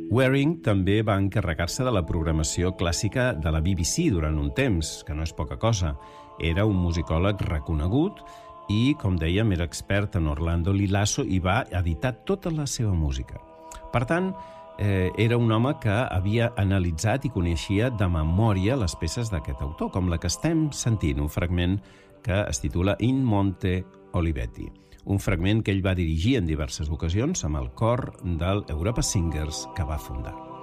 Waring també va encarregar-se de la programació clàssica de la BBC durant un temps, que no és poca cosa. Era un musicòleg reconegut i, com dèiem, era expert en Orlando Lee Lasso i va editar tota la seva música. Per tant, era un home que havia analitzat i coneixia de memòria les peces d'aquest autor, com la que estem sentint, un fragment que es titula In Monte Olivetti, un fragment que ell va dirigir en diverses ocasions amb el cor del Europa Singers que va fundar.